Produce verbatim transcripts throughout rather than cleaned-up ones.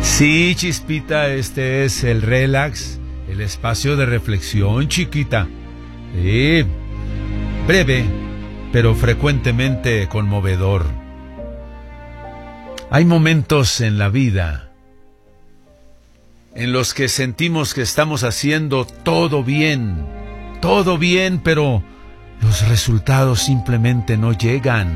Sí, Chispita, este es el relax, el espacio de reflexión, chiquita. Sí, breve, pero frecuentemente conmovedor. Hay momentos en la vida en los que sentimos que estamos haciendo todo bien, todo bien, pero los resultados simplemente no llegan.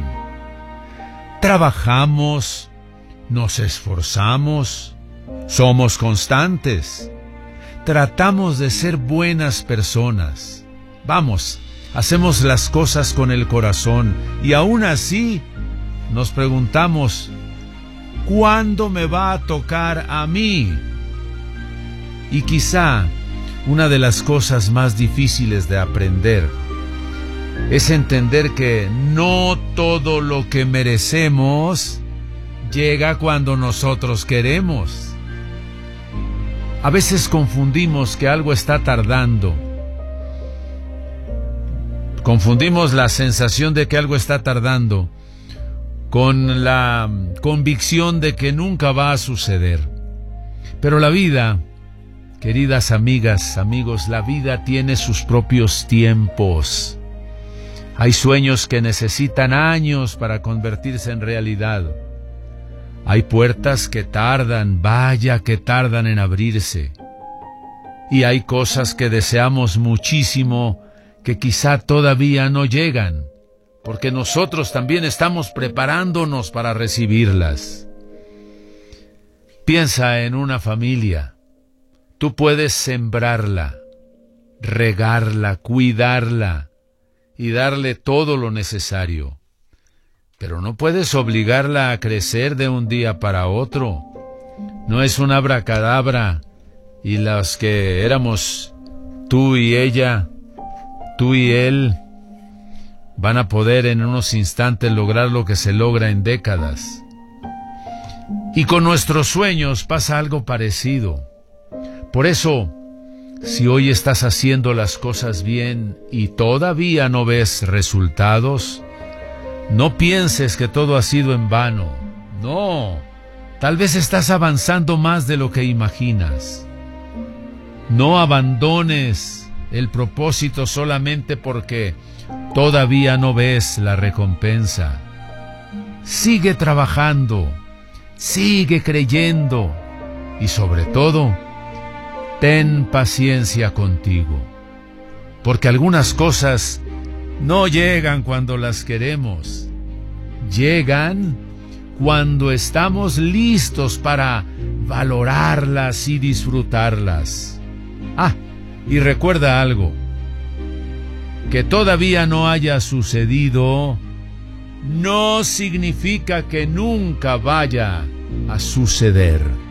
Trabajamos, nos esforzamos, somos constantes, tratamos de ser buenas personas. Vamos, hacemos las cosas con el corazón y aún así nos preguntamos, ¿cuándo me va a tocar a mí? Y quizá una de las cosas más difíciles de aprender es entender que no todo lo que merecemos llega cuando nosotros queremos. A veces confundimos que algo está tardando. Confundimos la sensación de que algo está tardando con la convicción de que nunca va a suceder. Pero la vida, queridas amigas, amigos, la vida tiene sus propios tiempos. Hay sueños que necesitan años para convertirse en realidad. Hay puertas que tardan, vaya que tardan en abrirse. Y hay cosas que deseamos muchísimo que quizá todavía no llegan, porque nosotros también estamos preparándonos para recibirlas. Piensa en una familia. Tú puedes sembrarla, regarla, cuidarla y darle todo lo necesario. Pero no puedes obligarla a crecer de un día para otro. No es un abracadabra y las que éramos tú y ella, tú y él, van a poder en unos instantes lograr lo que se logra en décadas. Y con nuestros sueños pasa algo parecido. Por eso, si hoy estás haciendo las cosas bien y todavía no ves resultados, no pienses que todo ha sido en vano. No, tal vez estás avanzando más de lo que imaginas. No abandones el propósito solamente porque todavía no ves la recompensa. Sigue trabajando, sigue creyendo y sobre todo, ten paciencia contigo, porque algunas cosas no llegan cuando las queremos, llegan cuando estamos listos para valorarlas y disfrutarlas. Ah, y recuerda algo, que todavía no haya sucedido, no significa que nunca vaya a suceder.